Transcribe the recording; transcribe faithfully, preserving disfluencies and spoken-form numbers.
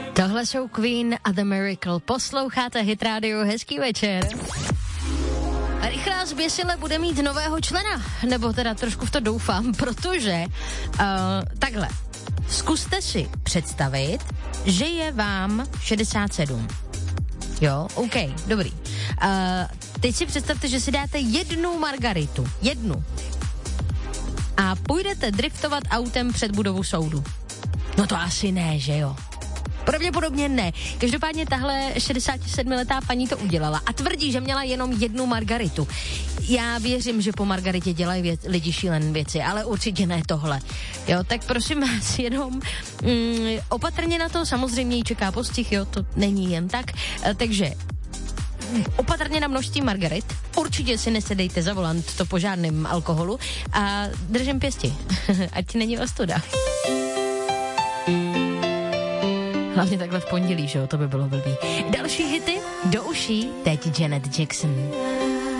Tohle jsou Queen a The Miracle. Posloucháte Hit Radio, hezký večer. Rychlá zběsile bude mít nového člena, nebo teda trošku v to doufám, protože uh, takhle, zkuste si představit, že je vám šedesát sedm. Jo, OK, dobrý. Uh, teď si představte, že si dáte jednu margaritu, jednu. A půjdete driftovat autem před budovu soudu. No to asi ne, že jo? Pravděpodobně ne. Každopádně tahle šedesátisedmiletá paní to udělala a tvrdí, že měla jenom jednu margaritu. Já věřím, že po margaritě dělají věc, lidi šílené věci, ale určitě ne tohle. Jo, tak prosím vás jenom mm, opatrně na to, samozřejmě ji čeká postih, jo, to není jen tak. E, takže opatrně na množství margarit, určitě si nesedejte za volant, to po žádném alkoholu a držím pěsti, ať ti není ostuda. Hlavně takhle v pondělí, že jo, to by bylo blbý. Další hity do uší, teď Janet Jackson.